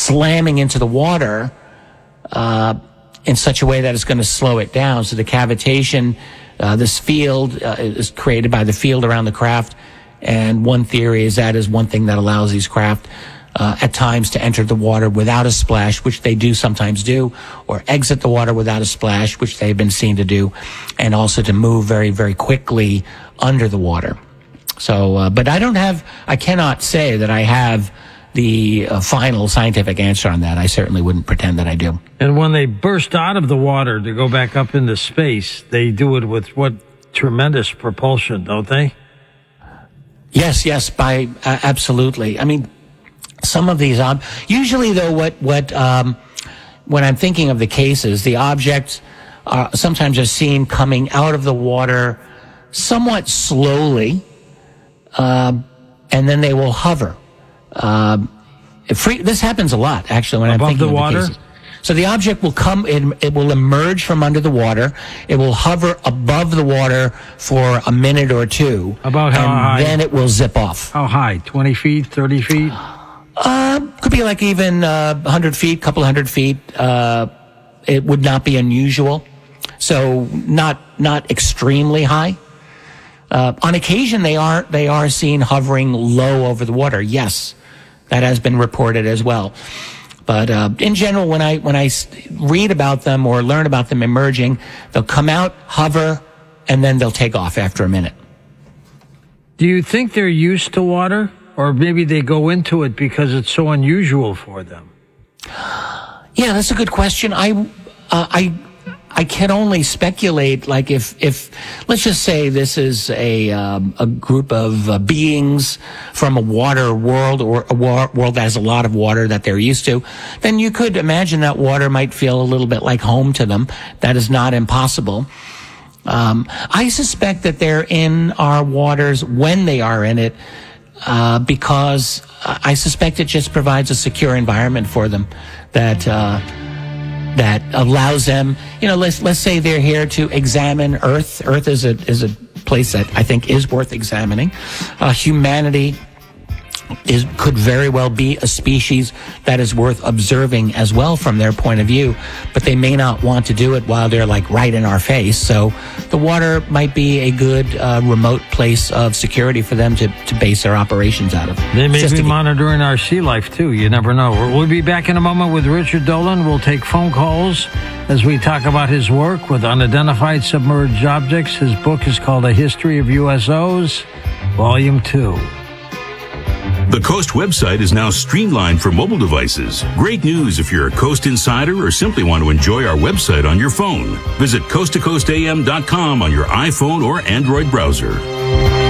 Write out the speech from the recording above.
slamming into the water in such a way that it's going to slow it down. So the cavitation, this field is created by the field around the craft, and one theory is that is one thing that allows these craft at times to enter the water without a splash, which they do sometimes do, or exit the water without a splash, which they've been seen to do, and also to move very, very quickly under the water. So, but I cannot say that I have the final scientific answer on that. I certainly wouldn't pretend that I do. And when they burst out of the water to go back up into space, they do it with what tremendous propulsion, don't they? Yes, absolutely. I mean, some of these usually though, when I'm thinking of the cases, the objects sometimes are seen coming out of the water somewhat slowly, and then they will hover. This happens a lot, actually, when I'm thinking above the water. Cases. So the object will come in, it will emerge from under the water, it will hover above the water for a minute or two. About how high? And then it will zip off. How high? 20 feet, 30 feet? Could be like even 100 feet, couple hundred feet. It would not be unusual. So not extremely high. On occasion, they are seen hovering low over the water. Yes, that has been reported as well. But in general, when I read about them or learn about them emerging, they'll come out, hover, and then they'll take off after a minute. Do you think they're used to water, or maybe they go into it because it's so unusual for them? Yeah, that's a good question. I can only speculate, like if let's just say this is a group of beings from a water world, or a world that has a lot of water that they're used to, then you could imagine that water might feel a little bit like home to them. That is not impossible. I suspect that they're in our waters when they are in it, because I suspect it just provides a secure environment for them that allows them, let's say they're here to examine Earth. Earth is a place that I think is worth examining. Humanity could very well be a species that is worth observing as well from their point of view, but they may not want to do it while they're like right in our face. So the water might be a good remote place of security for them to base their operations out of. They may be monitoring our sea life too. You never know. We'll be back in a moment with Richard Dolan. We'll take phone calls as we talk about his work with unidentified submerged objects. His book is called A History of USOs, Volume 2. The Coast website is now streamlined for mobile devices. Great news if you're a Coast insider or simply want to enjoy our website on your phone. Visit coasttocoastam.com on your iPhone or Android browser.